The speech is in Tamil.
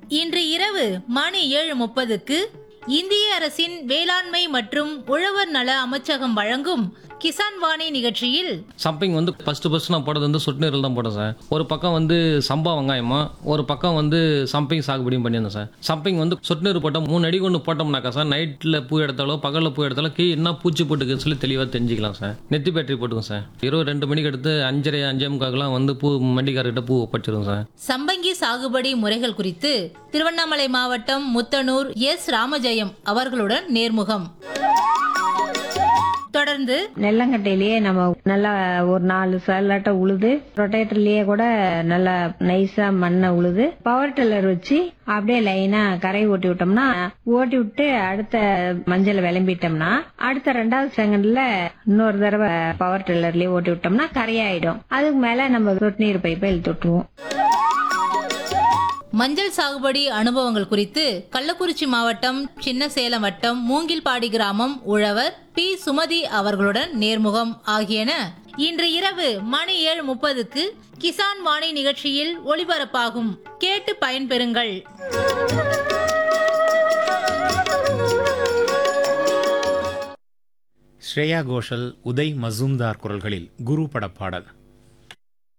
இன்று இரவு மணி 7:30க்கு இந்திய அரசின் வேளாண்மை மற்றும் உழவர் நல அமைச்சகம் வழங்கும் கிசான் வாணி நிகழ்ச்சியில் சம்பிங் வந்து ஃபர்ஸ்ட் நான் போடுறது வந்து சொட்டு நீரில் தான் போட்டேன் சார். ஒரு பக்கம் வந்து சம்பா வெங்காயமா, ஒரு பக்கம் வந்து சம்பிங் சாகுபடியும் பண்ணியிருந்தேன் சார். சம்பிங் வந்து சொட்டு நீர் போட்டோம் 3 அடி கொண்டு போட்டோம்னாக்கா சார், நைட்டில் பூ எடுத்தாலோ பகலில் பூ எடுத்தாலோ என்ன பூச்சி போட்டுக்குன்னு சொல்லி தெளிவாக தெரிஞ்சிக்கலாம் சார். நெத்தி பேட்டரி போட்டுக்கோங்க சார். இரவு 2 மணிக்கு எடுத்து 5:30 5:45 வந்து பூ மண்டிக்காரர்கிட்ட பூ ஒப்பச்சிடும் சார். சம்பங்கி சாகுபடி முறைகள் குறித்து திருவண்ணாமலை மாவட்டம் முத்தனூர் எஸ் ராமஜெயம் அவர்களுடன் நேர்முகம். தொடர்ந்து நெல்லங்கட்டையிலேயே நம்ம நல்லா ஒரு 4 சல்லாட்ட உழுது ரொட்டேட்டர்லயே கூட நல்லா நைஸா மண்ணை உழுது பவர் டில்லர் வச்சு அப்படியே லைனா கரை ஓட்டி விட்டோம்னா, ஓட்டி விட்டு அடுத்த மஞ்சள் விளம்பிட்டோம்னா அடுத்த 2வது செகண்ட்ல இன்னொரு தடவை பவர் டில்லர்லயே ஓட்டி விட்டோம்னா கரையாயிடும். அதுக்கு மேல நம்ம சொட்டு நீர் பைப்பை இழுத்து விட்டுருவோம். மஞ்சள் சாகுபடி அனுபவங்கள் குறித்து கள்ளக்குறிச்சி மாவட்டம் சின்ன சேலம் வட்டம் மூங்கில்பாடி கிராமம் உழவர் பி சுமதி அவர்களுடன் நேர்முகம் ஆகியன இன்று இரவு மணி 7:30க்கு கிசான் வாணி நிகழ்ச்சியில் ஒளிபரப்பாகும். கேட்டு பயன்பெறுங்கள். ஸ்ரேயா கோஷல், உதய் மசூம்தார் குரல்களில் குரு படப்பாடல்.